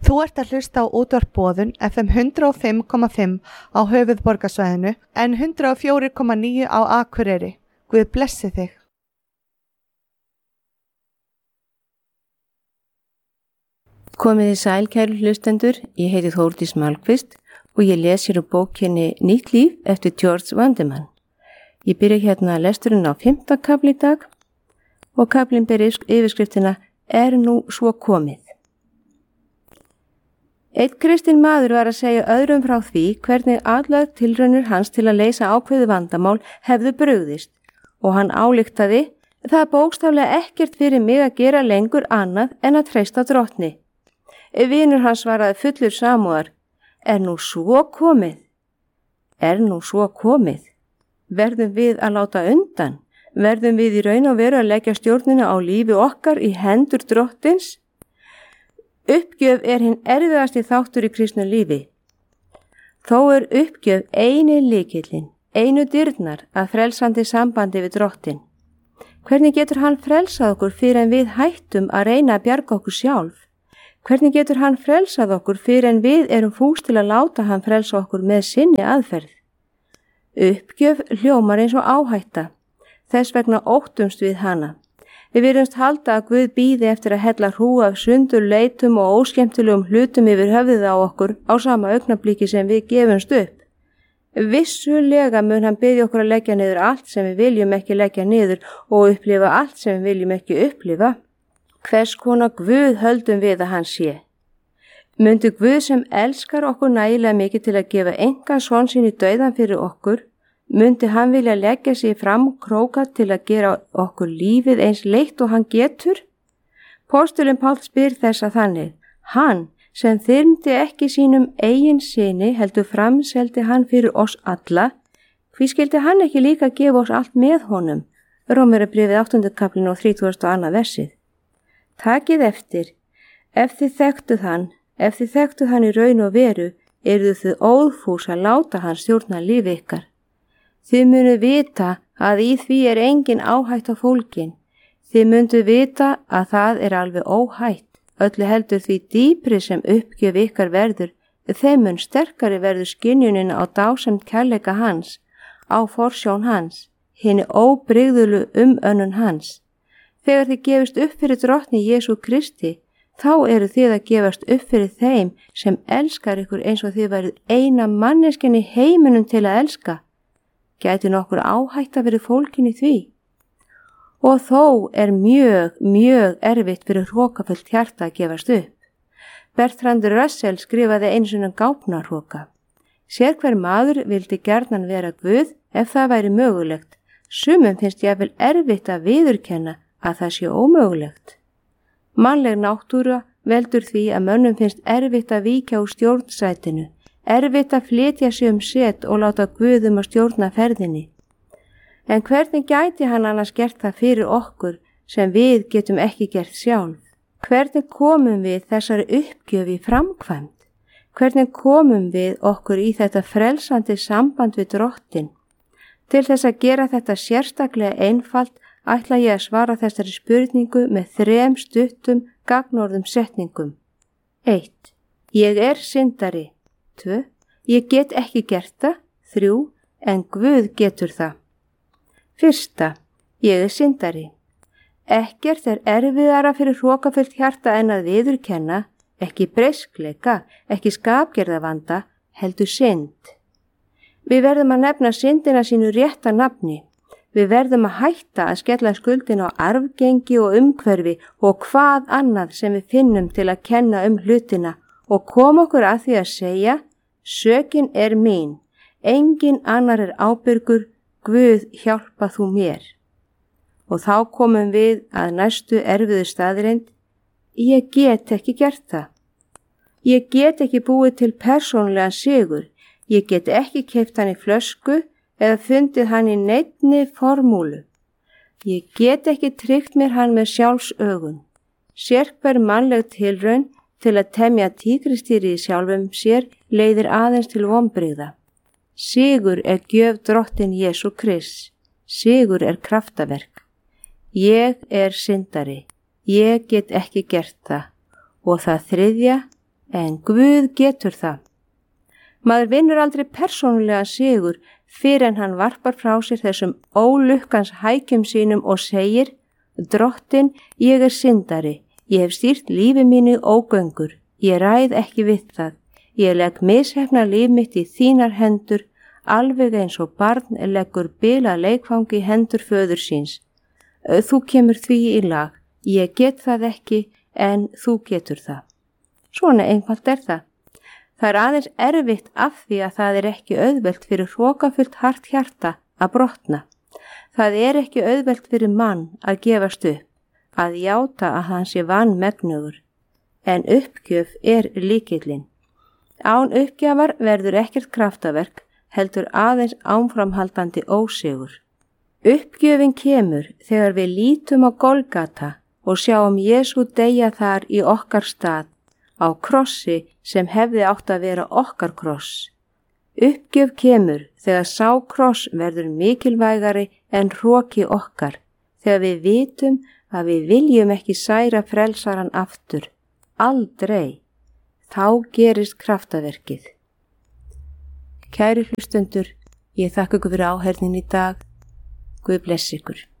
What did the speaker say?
Þú ert að hlusta á útvarp Boðun FM 105,5 á höfuðborgarsvæðinu en 104,9 á Akureyri. Guð blessi þig. Komiði sæl kæru hlustendur, ég heiti Þórdís Malmqvist og ég les hér úr bókinni Nýtt líf eftir George Vandeman. Ég byrja hérna lesturinn á 5. kafli í dag og kaflinn ber yfirskriftina Er nú svo komið. Einn kristinn maður var að segja öðrum frá því hvernig allar tilraunir hans til að leysa ákveðið vandamál hefðu brugðist og hann ályktaði það bókstaflega ekkert fyrir mig að gera lengur annað en að treysta Drottni. Vinur hans svaraði fullur samúðar, er nú svo komið? Er nú svo komið? Verðum við að láta undan? Verðum við í raun og veru að leggja stjórnina á lífi okkar í hendur Drottins? Uppgjöf er hinn erfiðasti þáttur í kristnu lífi. Þó er uppgjöf eini lykillinn, einu dyrnar að frelsandi sambandi við Drottin. Hvernig getur hann frelsað okkur fyrir en við hættum að reyna að bjarga okkur sjálf? Hvernig getur hann frelsað okkur fyrir en við erum fús til að láta hann frelsa okkur með sinni aðferð? Uppgjöf hljómar eins og áhætta, þess vegna óttumst við hana. Við virðumst halda að Guð bíði eftir að hella hrúga af sundurleitum og óskemmtilegum hlutum yfir höfðið á okkur á sama augnabliki sem við gefumst upp. Vissulega mun hann biðja okkur að leggja niður allt sem við viljum ekki leggja niður og upplifa allt sem við viljum ekki upplifa. Hvers konar Guð höldum við að hann sé? Mundi Guð sem elskar okkur nægilega mikið til að gefa engan son sín í dauðan fyrir okkur, mundi hann vilja leggja sig fram króka til að gera okkur lífið eins leitt og hann getur? Póstulinn Páll spyr þessa þannig, hann sem þyrmdi ekki sínum eigin syni heldur framseldi hann fyrir oss alla, hví skildi hann ekki líka gefa oss allt með honum? Rómverjabréfið 8. kaflinn og 32. versið. Takið eftir, ef þið þekktuð hann í raun og veru, eruð þið óðfús að láta hann stjórna lífi ykkar. Þið munu vita að í því er engin áhætta fólgin. Þið mundu vita að það er alveg óhætt. Öllu heldur því dýpri sem uppgjöf ykkar verður, þeim mun sterkari verður skynjunin á dásamt kærleika hans, á forsjón hans, hinni óbrigðulu umönnun hans. Þegar þið gefist upp fyrir Drottni Jesú Kristi, þá eru þið að gefast upp fyrir þeim sem elskar ykkur eins og þið verið eina manneskjan í heiminum til að elska. Gæti nokkur áhætta verið fólkin í því? Og þó er mjög erfitt fyrir hrokafullt hjarta að gefast upp. Bertrand Russell skrifaði einu sinni gáfnarhroka. Sérhver maður vildi gjarnan vera Guð ef það væri mögulegt. Sumum finnst jafnvel erfitt að viðurkenna að það sé ómögulegt. Mannleg náttúra veldur því að mönnum finnst erfitt að víkja úr stjórnsætinu, erfitt að flytja sig set og láta Guð að stjórna ferðinni. En hvernig gæti hann annars gert það fyrir okkur sem við getum ekki gert sjálf? Hvernig komum við þessari uppgjöf í framkvæmd? Hvernig komum við okkur í þetta frelsandi samband við Drottin? Til þess að gera þetta sérstaklega einfalt ætla ég að svara þessari spurningu með 3 stuttum gagnorðum setningum. 1. Ég er syndari. 2. Ég get ekki gert það. 3. En Guð getur það. 1. Ég er syndari. Ekkert er erfiðara fyrir hrokafullt hjarta en að viðurkenna, ekki breiskleika, ekki skapgerðavanda, heldur synd. Við verðum að nefna syndina sínu rétta nafni. Við verðum að hætta að skella skuldin á arfgengi og umhverfi og hvað annað sem við finnum til að kenna hlutina og koma okkur að því að segja, sökin er mín, engin annar er ábyrgur, Guð hjálpa þú mér. Og þá komum við að næstu erfiðu staðreind, ég get ekki gert það. Ég get ekki búið til persónulegan sigur, ég get ekki keypt hann í flösku eða fundið hann í neinni formúlu. Ég get ekki tryggt mér hann með sjálfsögun. Sérhver mannleg tilraun til að temja tígristýri í sjálfum sér leiðir aðeins til vonbrigða. Sigur er gjöf Drottin Jesú Krist. Sigur er kraftaverk. Ég er syndari. Ég get ekki gert það. Og það 3. en Guð getur það. Maður vinnur aldrei persónulega sigur fyrir en hann varpar frá sér þessum ólukkans hækjum sínum og segir: Drottin, ég er syndari, ég hef stýrt lífi mínu ógöngur, ég ræð ekki við það, ég legg misheppna líf mitt í þínar hendur, alveg eins og barn leggur bila leikfang í hendur föður síns. Þú kemur því í lag, ég get það ekki, en þú getur það. Svona einfalt er það. Það er aðeins erfitt af því að það er ekki auðvelt fyrir hrokafullt hart hjarta að brotna. Það er ekki auðvelt fyrir mann að gefast upp, að játa að hann sé vanmegnugur. En uppgjöf er lykillinn. Án uppgjafar verður ekkert kraftaverk, heldur aðeins áframhaldandi ósigur. Uppgjöfin kemur þegar við lítum á Golgata og sjáum Jesú deyja þar í okkar stað, á krossi sem hefði átt að vera okkar kross. Uppgjöf kemur þegar sá kross verður mikilvægari en hroki okkar, þegar við vitum að við viljum ekki særa frelsaran aftur. Aldrei. Þá gerist kraftaverkið. Kæri hlustendur, ég þakka ykkur fyrir áheyrnin í dag. Guð blessi ykkur.